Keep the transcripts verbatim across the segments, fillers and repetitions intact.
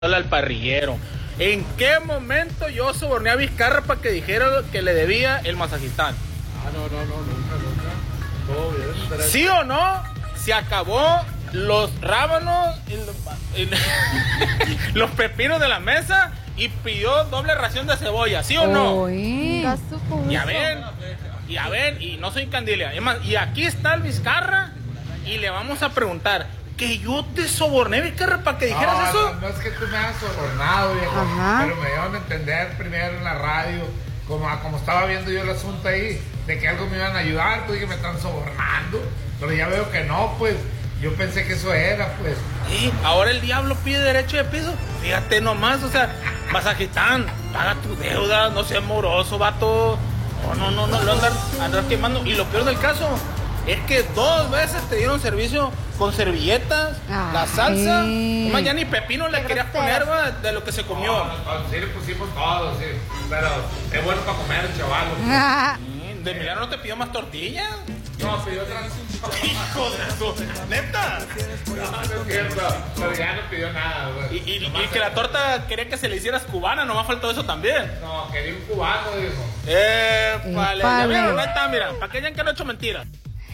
al parrillero. ¿En qué momento yo soborné a Vizcarra para que dijera que le debía el Mazajistán? Ah, no, no, no, nunca, nunca. Todo bien. ¿Sí o no? Se acabó los rábanos, y los, y los pepinos de la mesa y pidió doble ración de cebolla, ¿sí o no? Uy. Ya ven, ya ven, y no soy Candilia. Es más, y aquí está el Vizcarra y le vamos a preguntar. Que yo te soborné, Vizcarra, para que dijeras no, eso. No, no es que tú me hayas sobornado, viejo. Ajá. Pero me dieron a entender primero en la radio, como, como estaba viendo yo el asunto ahí, de que algo me iban a ayudar, pues dije, me están sobornando. Pero ya veo que no, pues. Yo pensé que eso era, pues. Sí, ahora el diablo pide derecho de piso. Fíjate nomás, o sea, Mazajistán, paga tu deuda, no seas moroso, vato. No, no, no, no, lo andas, andas quemando. Y lo peor del caso es que dos veces te dieron servicio con servilletas, ay, la salsa. Más ya ni pepino le querías poner, va, de lo que se comió. No, no, sí le pusimos todo, sí. Pero es bueno para comer, chaval. ¿De milagro no te pidió más tortillas? No, pidió otra. Hijo de eso, neta. No, no es cierto. Pero ya no pidió nada, güey. Y, y, y que la torta quería que se le hicieras cubana, nomás faltó eso también. No, quería un cubano, dijo. Eh, vale. Ya vieron, ahí está, mira. Para que hayan que no he hecho mentiras.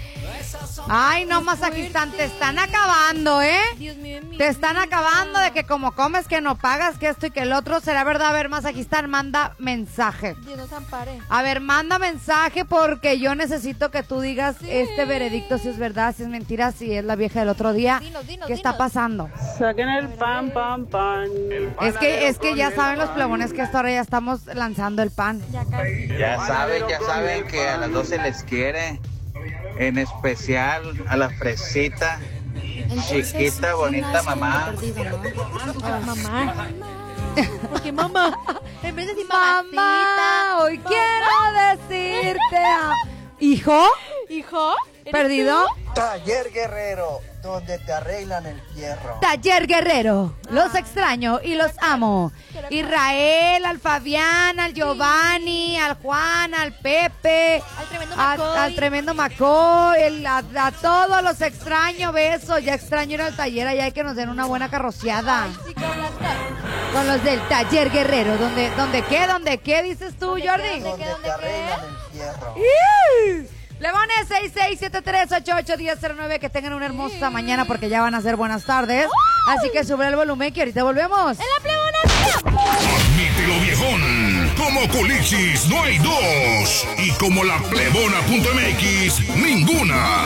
Ay, no, Mazajistán, te están acabando, ¿eh? Dios mío, mío, te están mío. acabando de que como comes que no pagas, que esto y que el otro. ¿Será verdad? A ver, Mazajistán, manda mensaje. Dios nos ampare. A ver, manda mensaje porque yo necesito que tú digas Sí. este veredicto, si es verdad, si es mentira, si es la vieja del otro día. Dinos, dinos, ¿Qué dinos. está pasando? Saquen el pan, pan, pan. Es que, es que ya saben los plebones que a esta hora ya estamos lanzando el pan. Ya casi. Ya saben, ya saben que a las doce les quiere. En especial a la fresita, chiquita, bonita mamá. Ah, mamá. Porque mamá, en vez de decir Mamá, mamacita, hoy quiero decirte a... ¿Hijo? hijo, ¿eres ¿Perdido? tú? Taller Guerrero, donde te arreglan el fierro. Taller Guerrero, los extraño y los amo. Israel, al Fabián, al Giovanni, al Juan, al Pepe, Al tremendo a- McCoy. al tremendo Macoy, el- a, a todos los extraño, besos. Ya extraño ir al taller, allá hay que nos den una buena carrociada. Ay, sí, con las ca- Con los del Taller Guerrero, donde, donde qué, donde qué, dices tú, ¿Dónde qué, Jordi. dónde Donde ¿Dónde te arreglan el fierro. ¡Ih! Levones seis seis siete tres ocho ocho uno cero cero nueve. Que tengan una hermosa mañana porque ya van a ser buenas tardes. Así que sube el volumen que ahorita volvemos. ¡En la plebona! Admítelo, viejón. Como Culichis no hay dos. Y como la plebona.mx, ninguna.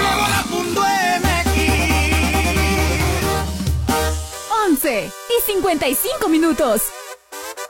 once y cincuenta y cinco minutos.